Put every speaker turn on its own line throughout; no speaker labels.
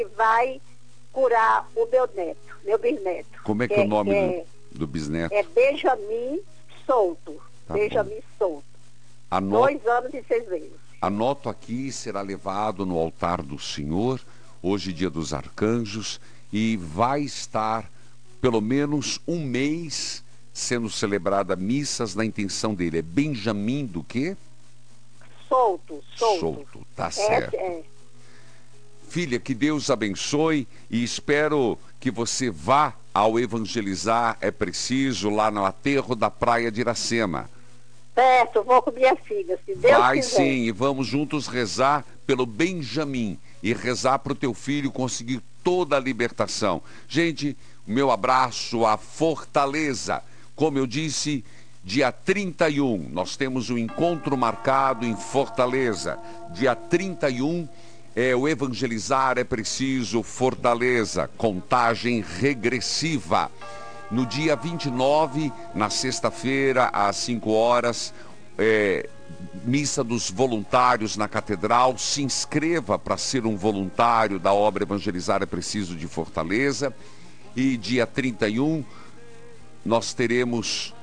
vai curar o meu neto, meu bisneto.
Como é que é o nome do bisneto?
É Benjamin Souto.
Tá
Benjamin Souto.
Anoto,
2 anos e 6 meses.
anoto aqui, será levado no altar do Senhor, hoje dia dos arcanjos, e vai estar pelo menos um mês sendo celebrada missas na intenção dele. É Benjamin do quê?
Souto.
Souto, tá certo. Filha, que Deus abençoe e espero que você vá ao Evangelizar é Preciso, lá no aterro da praia de Iracema.
Certo, vou com minha filha, se Deus
Vai
quiser.
sim, e vamos juntos rezar pelo Benjamin e rezar para o teu filho conseguir toda a libertação. Gente, meu abraço à Fortaleza. Como eu disse, dia 31, nós temos um encontro marcado em Fortaleza. Dia 31 o Evangelizar é Preciso, Fortaleza, contagem regressiva. No dia 29, na sexta-feira, às 5 horas, missa dos voluntários na Catedral. Se inscreva para ser um voluntário da obra Evangelizar é Preciso de Fortaleza. E dia 31, nós teremos...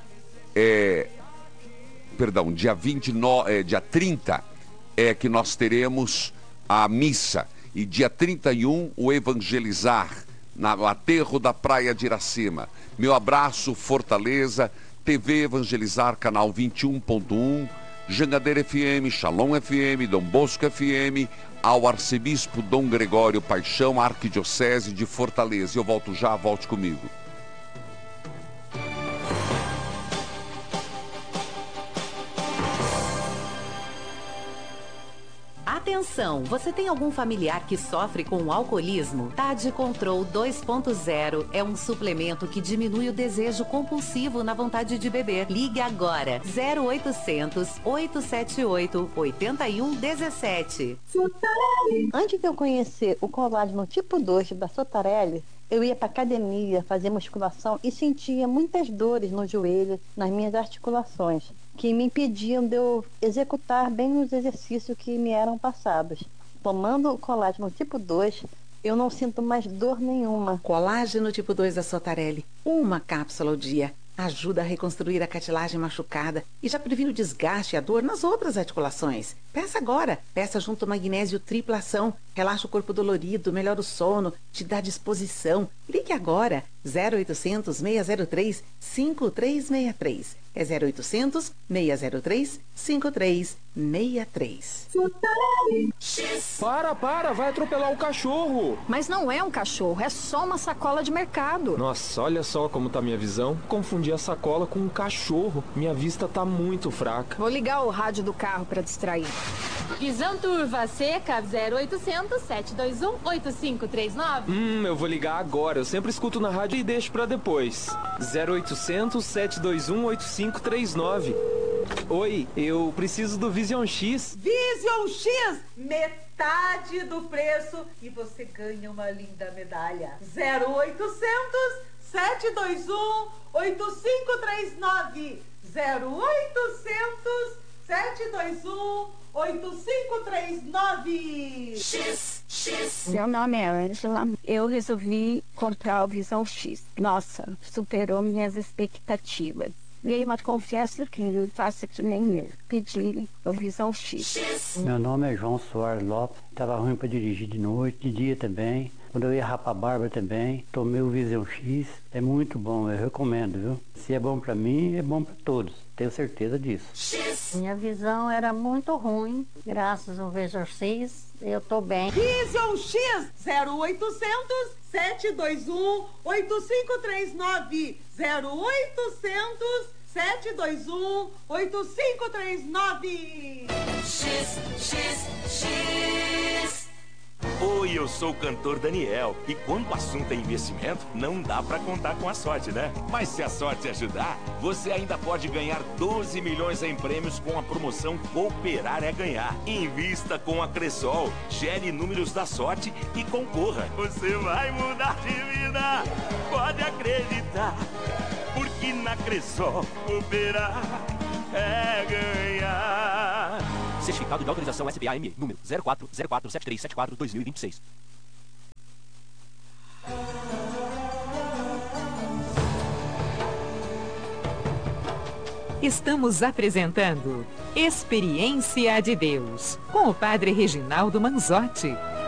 dia 30 é que nós teremos a missa. E dia 31, o Evangelizar, no aterro da praia de Iracema. Meu abraço, Fortaleza, TV Evangelizar, canal 21.1, Jangadeira FM, Shalom FM, Dom Bosco FM, ao Arcebispo Dom Gregório Paixão, Arquidiocese de Fortaleza. Eu volto já, volte comigo.
Atenção, você tem algum familiar que sofre com alcoolismo? TAD Control 2.0 é um suplemento que diminui o desejo compulsivo na vontade de beber. Ligue agora, 0800 878 8117.
Antes de eu conhecer o colágeno tipo 2 da Sotarelli, eu ia para academia fazer musculação e sentia muitas dores no joelho, nas minhas articulações, que me impediam de eu executar bem os exercícios que me eram passados. Tomando o colágeno tipo 2, eu não sinto mais dor nenhuma.
Colágeno tipo 2 da Sotarelli, uma cápsula ao dia. Ajuda a reconstruir a cartilagem machucada e já previne o desgaste e a dor nas outras articulações. Peça agora. Peça junto ao magnésio tripla ação. Relaxa o corpo dolorido, melhora o sono, te dá disposição. Ligue agora. 0800 603 5363. É 0800 603 5363.
Para, vai atropelar o cachorro.
Mas não é um cachorro, é só uma sacola de mercado.
Nossa, olha só como tá minha visão. Confundi a sacola com um cachorro. Minha vista tá muito fraca.
Vou ligar o rádio do carro para distrair.
Visão Turva Seca 0800 721 8539.
Eu vou ligar agora. Eu sempre escuto na rádio e deixo pra depois. 0800 721 8539. Oi, eu preciso do Vision X.
Vision X, metade do preço e você ganha uma linda medalha. 0800 721 8539. 0800 721 8539.
Meu nome é Ângela. Eu resolvi comprar o Visão X. Nossa, superou minhas expectativas. Mas confesso que não faço que nem eu. Pedi o Visão X.
Meu nome é João Soares Lopes. Estava ruim para dirigir de noite, de dia também. Quando eu ia rapar a barba também, tomei o Visão X. É muito bom, eu recomendo, viu? Se é bom para mim, é bom para todos. Tenho certeza disso.
Minha visão era muito ruim. Graças ao Visão X, eu tô bem.
Vision X 0800 721 8539. 0800 721 8539.
X. Oi, eu sou o cantor Daniel. E quando o assunto é investimento, não dá pra contar com a sorte, né? Mas se a sorte ajudar, você ainda pode ganhar 12 milhões em prêmios com a promoção Cooperar é Ganhar. Invista com a Cressol, gere números da sorte e concorra. Você vai mudar de vida, pode acreditar. Porque na Cressol, cooperar é ganhar.
Certificado de autorização SBAM, número 04047374-2026. Estamos apresentando Experiência de Deus, com o Padre Reginaldo Manzotti.